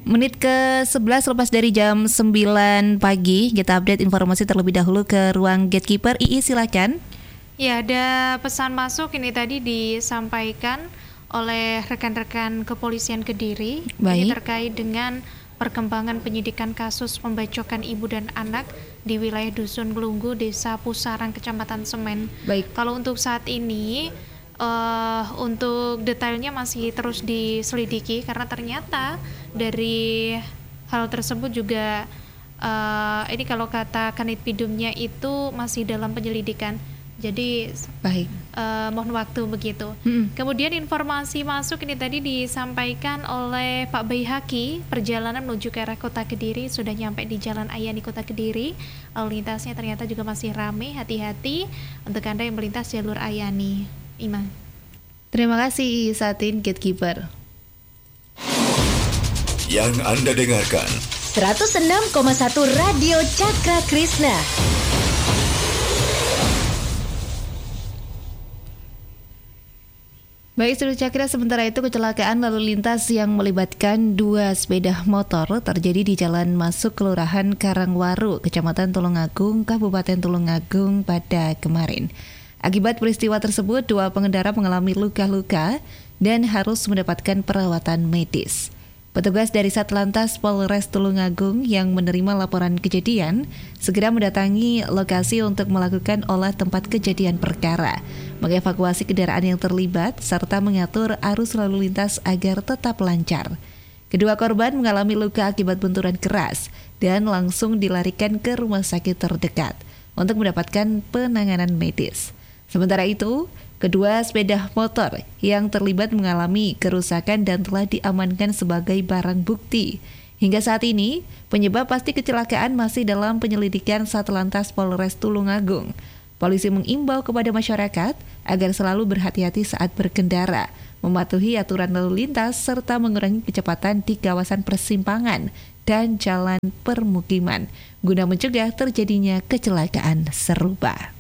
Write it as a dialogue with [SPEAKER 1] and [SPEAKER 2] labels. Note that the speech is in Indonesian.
[SPEAKER 1] Menit ke 11 lepas dari jam 9 pagi, kita update informasi terlebih dahulu ke ruang Gatekeeper. Ii, silakan.
[SPEAKER 2] Ya, ada pesan masuk ini tadi disampaikan oleh rekan-rekan kepolisian Kediri.
[SPEAKER 1] Baik.
[SPEAKER 2] Ini terkait dengan perkembangan penyidikan kasus pembacokan ibu dan anak di wilayah Dusun Glunggu, Desa Pusarang, Kecamatan Semen.
[SPEAKER 1] Baik.
[SPEAKER 2] Kalau untuk saat ini, untuk detailnya masih terus diselidiki karena ternyata dari hal tersebut juga ini kalau kata Kanitpidumnya itu masih dalam penyelidikan. Jadi
[SPEAKER 1] Baik.
[SPEAKER 2] Mohon waktu begitu. Kemudian informasi masuk ini tadi disampaikan oleh Pak Baihaki, perjalanan menuju ke arah Kota Kediri sudah nyampe di Jalan Ayani Kota Kediri. Lalu lintasnya ternyata juga masih ramai, hati-hati untuk Anda yang melintas jalur Ayani. Ima.
[SPEAKER 1] Terima kasih Satin Gatekeeper.
[SPEAKER 3] Yang Anda dengarkan
[SPEAKER 4] 106,1 Radio Cakra Krisna.
[SPEAKER 1] Baik, Saudara Cakra, sementara itu kecelakaan lalu lintas yang melibatkan dua sepeda motor terjadi di jalan masuk Kelurahan Karangwaru, Kecamatan Tulungagung, Kabupaten Tulungagung pada kemarin. Akibat peristiwa tersebut, dua pengendara mengalami luka-luka dan harus mendapatkan perawatan medis. Petugas dari Satlantas Polres Tulungagung yang menerima laporan kejadian segera mendatangi lokasi untuk melakukan olah tempat kejadian perkara, mengevakuasi kendaraan yang terlibat, serta mengatur arus lalu lintas agar tetap lancar. Kedua korban mengalami luka akibat benturan keras dan langsung dilarikan ke rumah sakit terdekat untuk mendapatkan penanganan medis. Sementara itu, kedua sepeda motor yang terlibat mengalami kerusakan dan telah diamankan sebagai barang bukti. Hingga saat ini, penyebab pasti kecelakaan masih dalam penyelidikan Satlantas Polres Tulungagung. Polisi mengimbau kepada masyarakat agar selalu berhati-hati saat berkendara, mematuhi aturan lalu lintas, serta mengurangi kecepatan di kawasan persimpangan dan jalan permukiman, guna mencegah terjadinya kecelakaan serupa.